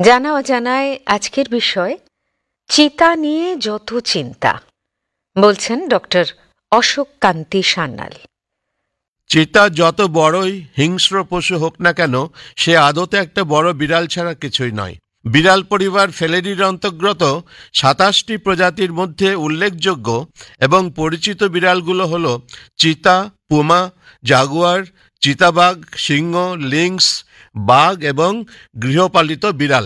জানা অজানায় আজকের বিষয় চিতা নিয়ে যত চিন্তা, বলছেন ডক্টর অশোক কান্তি সান্যাল। চিতা যত বড়ই হিংস্র পশু হোক না কেন, সে আদতে একটা বড় বিড়াল ছাড়া কিছুই নয়। বিড়াল পরিবার ফেলেরির অন্তর্গত ২৭টি প্রজাতির মধ্যে উল্লেখযোগ্য এবং পরিচিত বিড়ালগুলো হল চিতা, পুমা, জাগুয়ার, চিতাবাঘ, সিংহ, লিংস, বাঘ এবং গৃহপালিত বিড়াল।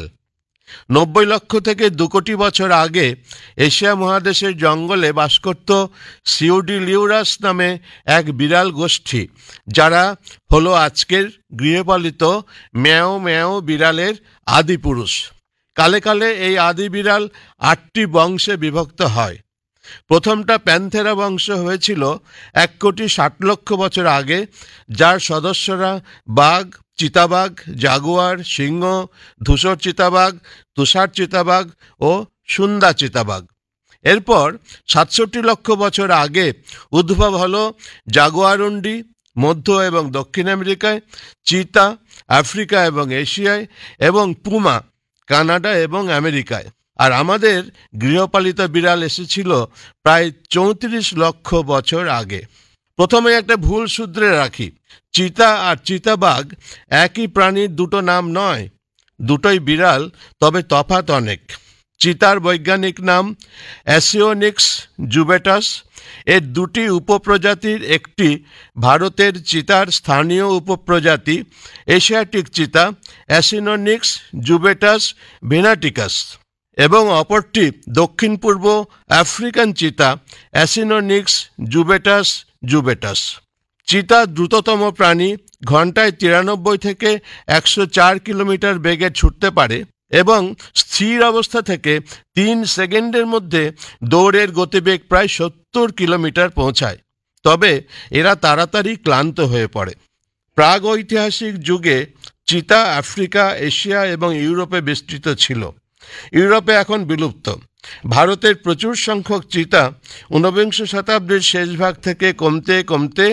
৯০ লক্ষ থেকে ২ কোটি বছর আগে এশিয়া মহাদেশের জঙ্গলে বাস করত সিউডিলিউরাস নামে এক বিড়াল গোষ্ঠী, যারা হলো আজকের গৃহপালিত ম্যাও ম্যাও বিড়ালের আদি পুরুষ। কালে কালে এই আদি বিড়াল ৮টি বংশে বিভক্ত হয়। প্রথমটা প্যান্থেরা বংশ হয়েছিল ১,৬০,০০,০০০ বছর আগে, যার সদস্যরা বাঘ, চিতাবাঘ, জাগুয়ার, সিংহ, ধূসর চিতাবাঘ, তুষার চিতাবাঘ ও সুন্দা চিতাবাঘ। এরপর ৬৭ লক্ষ বছর আগে উদ্ভব হল জাগুয়ারুন্ডি মধ্য এবং দক্ষিণ আমেরিকায়, চিতা আফ্রিকা এবং এশিয়ায় এবং পুমা কানাডা এবং আমেরিকায়। আর আমাদের গৃহপালিত বিড়াল এসেছিল প্রায় ৩৪ লক্ষ বছর আগে। প্রথমে একটা ভুল সূত্রে রাখি, চিতা আর চিতাবাঘ একই প্রাণীর দুটো নাম নয়, দুটোই বিড়াল, তবে তফাৎ অনেক। চিতার বৈজ্ঞানিক নাম অ্যাসিওনিক্স জুবেটাস। এর দুটি উপপ্রজাতির একটি ভারতের চিতার স্থানীয় উপপ্রজাতি এশিয়াটিক চিতা অ্যাসিনোনিক্স জুবেটাস ভেনাটিকাস এবং অপরটি দক্ষিণ পূর্ব আফ্রিকান চিতা অ্যাসিনোনিক্স জুবেটাস জুবেটাস। চিতা দ্রুততম প্রাণী, ঘন্টায় ৯৩ থেকে ১০৪ কিলোমিটার বেগে ছুটতে পারে এবং স্থির অবস্থা থেকে ৩ সেকেন্ডের মধ্যে দৌড়ের গতিবেগ প্রায় ৭০ কিলোমিটার পৌঁছায়। তবে এরা তাড়াতাড়ি ক্লান্ত হয়ে পড়ে। প্রাগৈতিহাসিক যুগে চিতা আফ্রিকা, এশিয়া এবং ইউরোপে বিস্তৃত ছিল। ইউরোপে এখন বিলুপ্ত। ভারতের প্রচুর সংখ্যক চিতা ১৯ শতাব্দীর শেষ ভাগ থেকে কমতে কমতে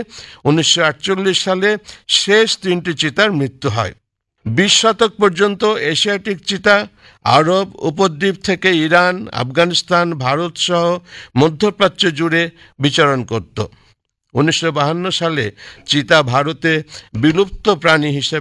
১৯৪৮ সালে শেষ ৩টি চিতার মৃত্যু হয়। ২০ শতক পর্যন্ত এশিয়াটিক চিতা আরব উপদ্বীপ থেকে ইরান, আফগানিস্তান, ভারত সহ মধ্যপ্রাচ্য জুড়ে বিচরণ করত। ১৯৫২ সালে চিতা ভারতে বিলুপ্ত প্রাণী হিসেবে